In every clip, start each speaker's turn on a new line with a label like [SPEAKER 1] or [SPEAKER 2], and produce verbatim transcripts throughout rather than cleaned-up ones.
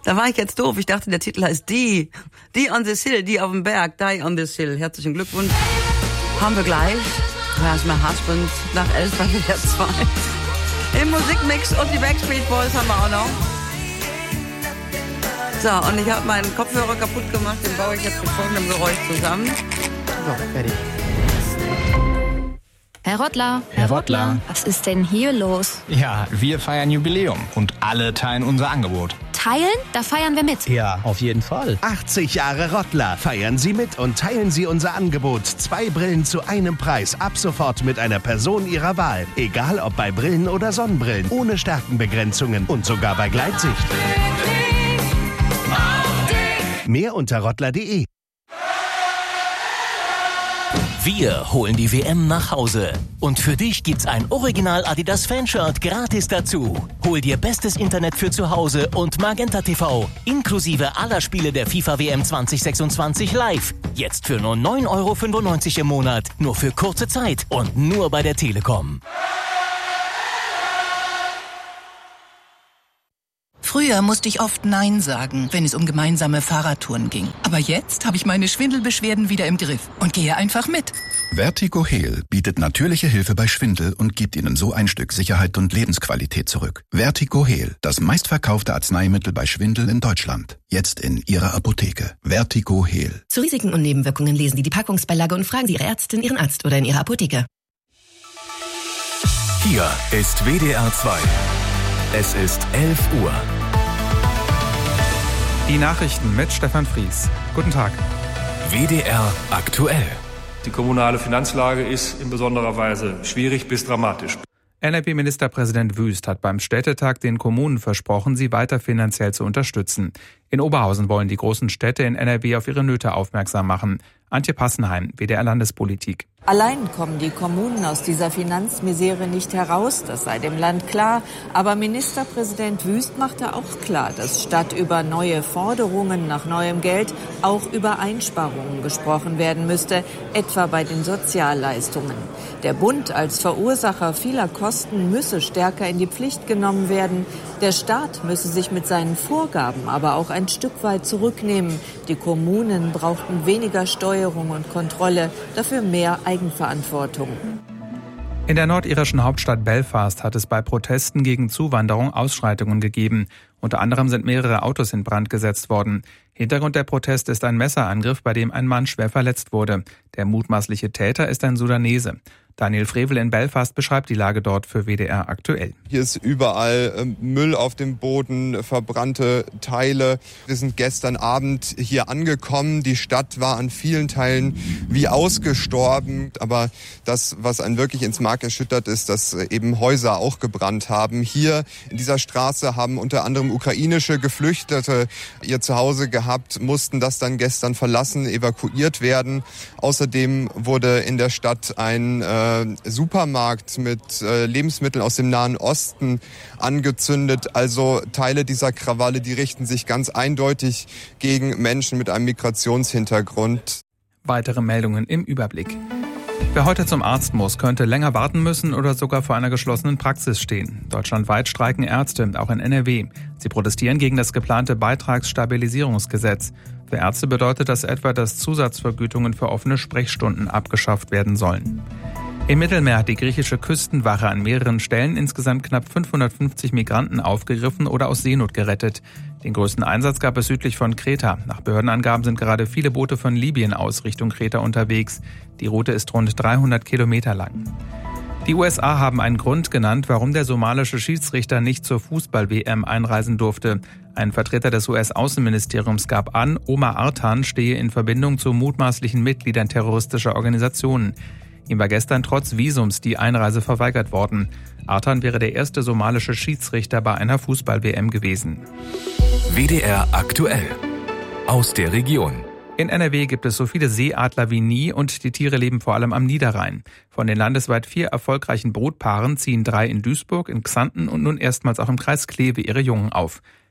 [SPEAKER 1] Da war ich jetzt doof. Ich dachte, der Titel heißt Die. Die on this hill, die auf dem Berg. Die on this hill. Herzlichen Glückwunsch. Haben wir gleich. Where's my husband? Nach elf bei W D R zwei. Im Musikmix und die Backstreet Boys haben wir auch noch. So, und ich habe meinen Kopfhörer kaputt gemacht. Den baue ich jetzt mit folgendem Geräusch zusammen. So, fertig.
[SPEAKER 2] Herr Rottler.
[SPEAKER 3] Herr Rottler.
[SPEAKER 2] Was ist denn hier los?
[SPEAKER 3] Ja, wir feiern Jubiläum und alle teilen unser Angebot.
[SPEAKER 2] Teilen? Da feiern wir mit.
[SPEAKER 3] Ja, auf jeden Fall.
[SPEAKER 4] achtzig Jahre Rottler. Feiern Sie mit und teilen Sie unser Angebot. Zwei Brillen zu einem Preis. Ab sofort mit einer Person Ihrer Wahl. Egal ob bei Brillen oder Sonnenbrillen. Ohne Stärkenbegrenzungen und sogar bei Gleitsicht. Mehr unter rottler punkt de.
[SPEAKER 5] Wir holen die W M nach Hause. Und für dich gibt's ein Original Adidas Fanshirt gratis dazu. Hol dir bestes Internet für zu Hause und Magenta T V. Inklusive aller Spiele der FIFA W M zwanzig sechsundzwanzig live. Jetzt für nur neun Euro fünfundneunzig im Monat. Nur für kurze Zeit und nur bei der Telekom.
[SPEAKER 6] Früher musste ich oft Nein sagen, wenn es um gemeinsame Fahrradtouren ging. Aber jetzt habe ich meine Schwindelbeschwerden wieder im Griff und gehe einfach mit.
[SPEAKER 7] Vertigo Heal bietet natürliche Hilfe bei Schwindel und gibt Ihnen so ein Stück Sicherheit und Lebensqualität zurück. Vertigo Heal, das meistverkaufte Arzneimittel bei Schwindel in Deutschland. Jetzt in Ihrer Apotheke. Vertigo Heal.
[SPEAKER 8] Zu Risiken und Nebenwirkungen lesen Sie die Packungsbeilage und fragen Sie Ihre Ärztin, Ihren Arzt oder in Ihrer Apotheke.
[SPEAKER 9] Hier ist W D R zwei. Es ist elf Uhr.
[SPEAKER 10] Die Nachrichten mit Stefan Fries. Guten Tag.
[SPEAKER 9] W D R aktuell.
[SPEAKER 11] Die kommunale Finanzlage ist in besonderer Weise schwierig bis dramatisch.
[SPEAKER 10] N R W-Ministerpräsident Wüst hat beim Städtetag den Kommunen versprochen, sie weiter finanziell zu unterstützen. In Oberhausen wollen die großen Städte in N R W auf ihre Nöte aufmerksam machen. Antje Passenheim, W D R Landespolitik.
[SPEAKER 12] Allein kommen die Kommunen aus dieser Finanzmisere nicht heraus, das sei dem Land klar. Aber Ministerpräsident Wüst machte auch klar, dass statt über neue Forderungen nach neuem Geld auch über Einsparungen gesprochen werden müsste, etwa bei den Sozialleistungen. Der Bund als Verursacher vieler Kosten müsse stärker in die Pflicht genommen werden. Der Staat müsse sich mit seinen Vorgaben aber auch ein Stück weit zurücknehmen. Die Kommunen brauchten weniger Steuerung und Kontrolle, dafür mehr Eigenverantwortung.
[SPEAKER 10] In der nordirischen Hauptstadt Belfast hat es bei Protesten gegen Zuwanderung Ausschreitungen gegeben. Unter anderem sind mehrere Autos in Brand gesetzt worden. Hintergrund der Proteste ist ein Messerangriff, bei dem ein Mann schwer verletzt wurde. Der mutmaßliche Täter ist ein Sudanese. Daniel Frevel in Belfast beschreibt die Lage dort für W D R aktuell.
[SPEAKER 13] Hier ist überall äh, Müll auf dem Boden, verbrannte Teile. Wir sind gestern Abend hier angekommen. Die Stadt war an vielen Teilen wie ausgestorben. Aber das, was einen wirklich ins Mark erschüttert, ist, dass eben Häuser auch gebrannt haben. Hier in dieser Straße haben unter anderem ukrainische Geflüchtete ihr Zuhause gehabt, mussten das dann gestern verlassen, evakuiert werden. Außerdem wurde in der Stadt ein äh, Supermarkt mit äh, Lebensmitteln aus dem Nahen Osten angezündet. Also Teile dieser Krawalle, die richten sich ganz eindeutig gegen Menschen mit einem Migrationshintergrund.
[SPEAKER 10] Weitere Meldungen im Überblick. Wer heute zum Arzt muss, könnte länger warten müssen oder sogar vor einer geschlossenen Praxis stehen. Deutschlandweit streiken Ärzte, auch in N R W. Sie protestieren gegen das geplante Beitragsstabilisierungsgesetz. Für Ärzte bedeutet das etwa, dass Zusatzvergütungen für offene Sprechstunden abgeschafft werden sollen. Im Mittelmeer hat die griechische Küstenwache an mehreren Stellen insgesamt knapp fünfhundertfünfzig Migranten aufgegriffen oder aus Seenot gerettet. Den größten Einsatz gab es südlich von Kreta. Nach Behördenangaben sind gerade viele Boote von Libyen aus Richtung Kreta unterwegs. Die Route ist rund dreihundert Kilometer lang. Die U S A haben einen Grund genannt, warum der somalische Schiedsrichter nicht zur Fußball-W M einreisen durfte. Ein Vertreter des U S-Außenministeriums gab an, Omar Artan stehe in Verbindung zu mutmaßlichen Mitgliedern terroristischer Organisationen. Ihm war gestern trotz Visums die Einreise verweigert worden. Artan wäre der erste somalische Schiedsrichter bei einer Fußball-W M gewesen.
[SPEAKER 9] W D R aktuell. Aus der Region.
[SPEAKER 10] In N R W gibt es so viele Seeadler wie nie und die Tiere leben vor allem am Niederrhein. Von den landesweit vier erfolgreichen Brutpaaren ziehen drei in Duisburg, in Xanten und nun erstmals auch im Kreis Kleve ihre Jungen auf.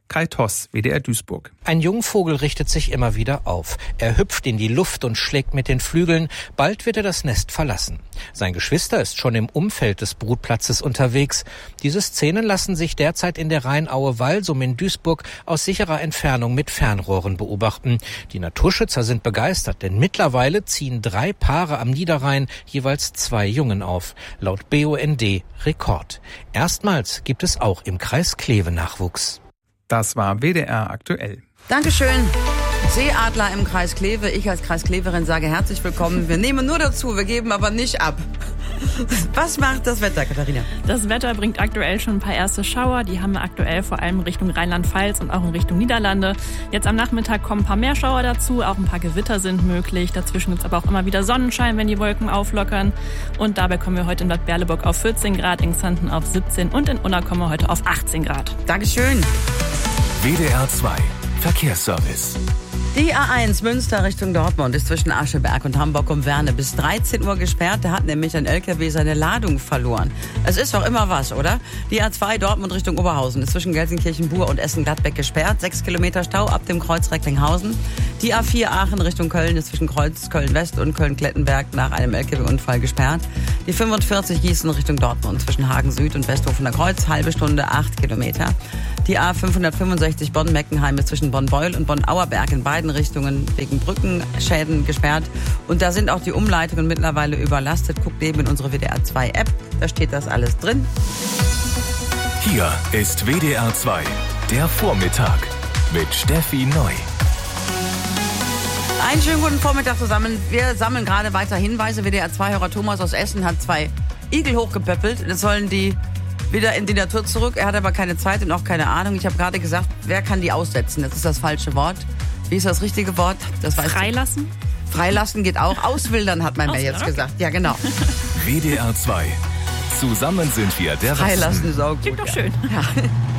[SPEAKER 10] Kai Toss, W D R Duisburg.
[SPEAKER 14] Ein Jungvogel richtet sich immer wieder auf. Er hüpft in die Luft und schlägt mit den Flügeln. Bald wird er das Nest verlassen. Sein Geschwister ist schon im Umfeld des Brutplatzes unterwegs. Diese Szenen lassen sich derzeit in der Rheinaue Walsum in Duisburg aus sicherer Entfernung mit Fernrohren beobachten. Die Naturschützer sind begeistert, denn mittlerweile ziehen drei Paare am Niederrhein jeweils zwei Jungen auf. Laut B U N D Rekord. Erstmals gibt es auch im Kreis Kleve Nachwuchs.
[SPEAKER 10] Das war W D R aktuell.
[SPEAKER 1] Dankeschön. Seeadler im Kreis Kleve. Ich als Kreiskleverin sage herzlich willkommen. Wir nehmen nur dazu, wir geben aber nicht ab. Was macht das Wetter, Katharina?
[SPEAKER 15] Das Wetter bringt aktuell schon ein paar erste Schauer. Die haben wir aktuell vor allem Richtung Rheinland-Pfalz und auch in Richtung Niederlande. Jetzt am Nachmittag kommen ein paar mehr Schauer dazu. Auch ein paar Gewitter sind möglich. Dazwischen gibt es aber auch immer wieder Sonnenschein, wenn die Wolken auflockern. Und dabei kommen wir heute in Bad Berleburg auf vierzehn Grad, in Xanten auf siebzehn und in Unna kommen wir heute auf achtzehn Grad.
[SPEAKER 1] Dankeschön.
[SPEAKER 9] W D R zwei Verkehrsservice.
[SPEAKER 1] Die A eins Münster Richtung Dortmund ist zwischen Ascheberg und Hamburg um Werne bis dreizehn Uhr gesperrt. Da hat nämlich ein L K W seine Ladung verloren. Es ist doch immer was, oder? Die A zwei Dortmund Richtung Oberhausen ist zwischen Gelsenkirchen-Bur und Essen-Gladbeck gesperrt. Sechs Kilometer Stau ab dem Kreuz Recklinghausen. Die A vier Aachen Richtung Köln ist zwischen Kreuz Köln-West und Köln-Klettenberg nach einem L K W-Unfall gesperrt. Die fünfundvierzig Gießen Richtung Dortmund zwischen Hagen Süd und Westhofener Kreuz, halbe Stunde, acht Kilometer. Die A fünfhundertfünfundsechzig Bonn-Meckenheim ist zwischen Bonn-Beul und Bonn-Auerberg in beiden Richtungen wegen Brückenschäden gesperrt. Und da sind auch die Umleitungen mittlerweile überlastet. Guckt eben in unsere W D R zwei App, da steht das alles drin.
[SPEAKER 9] Hier ist W D R zwei, der Vormittag mit Steffi Neu.
[SPEAKER 1] Einen schönen guten Vormittag zusammen. Wir sammeln gerade weiter Hinweise. W D R zwei-Hörer Thomas aus Essen hat zwei Igel hochgepöppelt. Das sollen die wieder in die Natur zurück. Er hat aber keine Zeit und auch keine Ahnung. Ich habe gerade gesagt, wer kann die aussetzen? Das ist das falsche Wort. Wie ist das richtige Wort? Das weiß
[SPEAKER 15] Freilassen?
[SPEAKER 1] Ich. Freilassen geht auch. Auswildern hat man mir jetzt okay. gesagt. Ja, genau.
[SPEAKER 9] W D R zwei. Zusammen sind wir der
[SPEAKER 1] Freilassen ist auch gut.
[SPEAKER 15] Klingt doch
[SPEAKER 1] ja.
[SPEAKER 15] schön.
[SPEAKER 1] Ja.